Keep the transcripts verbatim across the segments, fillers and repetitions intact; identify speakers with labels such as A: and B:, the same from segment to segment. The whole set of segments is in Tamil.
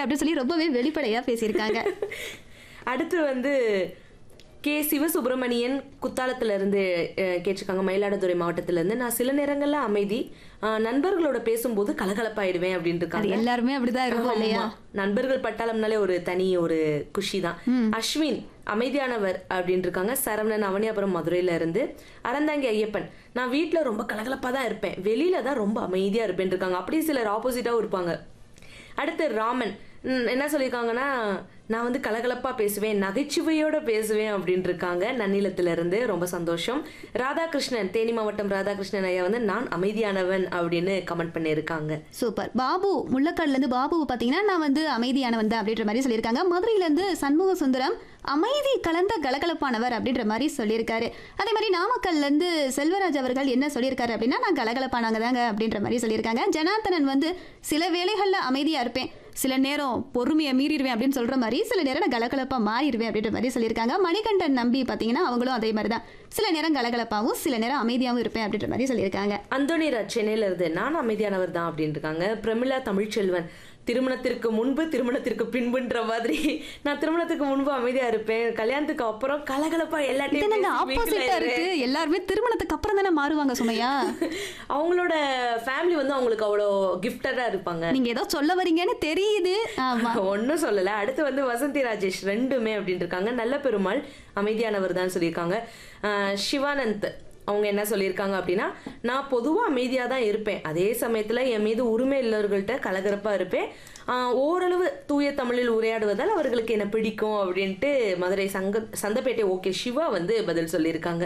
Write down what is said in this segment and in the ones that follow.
A: அப்படின்னு சொல்லி ரொம்பவே வெளிப்படையா பேசியிருக்காங்க.
B: அடுத்து வந்து கே சிவசுப்பிரமணியன் குத்தாலத்துல இருந்து கேட்டிருக்காங்க, மயிலாடுதுறை மாவட்டத்துல இருந்து. நான் சில நேரங்கள்ல அமைதி, நண்பர்களோட பேசும்போது கலகலப்பாயிடுவேன் அப்படின்னு இருக்காங்க.
A: எல்லாருமே அப்படிதான் இருக்கும் இல்லையா?
B: நண்பர்கள் பட்டாளம்னாலே ஒரு தனி ஒரு குஷி தான். அஸ்வின் அமைதியானவர் அப்படின்னு இருக்காங்க. சரவணன் அவனியாபுரம் மதுரையில இருந்து. அறந்தாங்கி ஐயப்பன், நான் வீட்டுல ரொம்ப கலகலப்பா தான் இருப்பேன், வெளியில தான் ரொம்ப அமைதியா இருப்பேன் இருக்காங்க. அப்படியே சிலர் ஆப்போசிட்டாவும் இருப்பாங்க. அடுத்து ராமன் என்ன சொல்லியிருக்காங்கன்னா, நான் வந்து கலகலப்பா பேசுவேன், நகைச்சுவையோட பேசுவேன் அப்படின்னு இருக்காங்க, நன்னிலத்துல இருந்து. ரொம்ப சந்தோஷம். ராதாகிருஷ்ணன், தேனி மாவட்டம் ராதாகிருஷ்ணன் ஐயா வந்து நான் அமைதியானவன் அப்படின்னு கமெண்ட் பண்ணியிருக்காங்க.
A: சூப்பர். பாபு முள்ளக்காடுல இருந்து பாபு பாத்தீங்கன்னா நான் வந்து அமைதியானவன் தான் அப்படின்ற மாதிரி சொல்லியிருக்காங்க. மதுரையில இருந்து சண்முக சுந்தரம் அமைதி கலந்த கலகலப்பானவர் அப்படின்ற மாதிரி சொல்லியிருக்காரு. அதே மாதிரி நாமக்கல்ல இருந்து செல்வராஜ் அவர்கள் என்ன சொல்லியிருக்காரு அப்படின்னா, நான் கலகலப்பானவங்க தாங்க அப்படின்ற மாதிரி சொல்லியிருக்காங்க. ஜனார்த்தனன் வந்து சில வேளைகள்ல அமைதியா இருப்பேன், சில நேரம் பொறுமையை மீறிடுவேன் அப்படின்னு சொல்ற மாதிரி, சில நேரம் நான் கலகலப்பா மாறிடுவேன் அப்படின்ற மாதிரி சொல்லியிருக்காங்க. மணிகண்டன் நம்பி பாத்தீங்கன்னா அவங்களும் அதே மாதிரி தான், சில நேரம் கலகலப்பாவும் சில நேரம் அமைதியாகவும் இருப்பேன் அப்படின்ற மாதிரி சொல்லியிருக்காங்க.
B: அந்தோனிராஜ் சென்னையில இருந்து நான் அமைதியானவர் தான் அப்படின்னு இருக்காங்க. பிரமிளா தமிழ்ச்செல்வன், திருமணத்திற்கு முன்பு திருமணத்திற்கு பின்புன்ற மாதிரி, நான் திருமணத்துக்கு முன்பு அமைதியா இருப்பேன், கல்யாணத்துக்கு அப்புறம் கலகலப்பா எல்லாத்தையும்
A: ஆப்போசிட்டா இருக்கு. எல்லாருமே திருமணத்துக்கு அப்புறம் தானே மாறுவாங்க சுமையா.
B: அவங்களோட ஃபேமிலி வந்து அவங்களுக்கு அவ்வளோ கிஃப்டடா இருப்பாங்க.
A: நீங்க ஏதோ சொல்ல வரீங்கன்னு தெரியுது.
B: ஒன்னும் சொல்லல. அடுத்து வந்து வசந்தி ராஜேஷ் ரெண்டுமே அப்படின்னு இருக்காங்க. நல்ல பெருமாள் அமைதியானவர் தான் சொல்லியிருக்காங்க. சிவானந்த் அவங்க என்ன சொல்லியிருக்காங்க அப்படின்னா, நான் பொதுவாக அமைதியாக தான் இருப்பேன், அதே சமயத்தில் என் மீது உரிமை இல்லவர்கள்ட்ட கலகலப்பாக இருப்பேன், ஓரளவு தூய தமிழில் உரையாடுவதால் அவர்களுக்கு என்ன பிடிக்கும் அப்படின்ட்டு மதுரை சங்க சந்தப்பேட்டை ஓகே சிவா வந்து பதில் சொல்லியிருக்காங்க.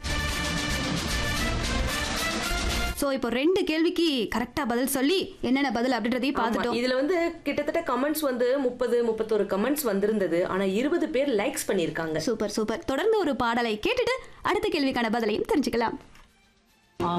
A: சோ இப்போ ரெண்டு கேள்விக்கு கரெக்டா பதில் சொல்லி என்னென்ன பதில் அப்படின்றதையும் பார்த்துட்டோம்.
B: இதுல வந்து கிட்டத்தட்ட கமெண்ட்ஸ் வந்து முப்பது முப்பத்தொரு கமெண்ட்ஸ் வந்திருந்தது. ஆனா இருபது பேர் லைக்ஸ் பண்ணியிருக்காங்க.
A: Super super. தொடர்ந்து ஒரு பாடலை கேட்டுட்டு அடுத்த கேள்விக்கான பதிலையும் தெரிஞ்சுக்கலாம்.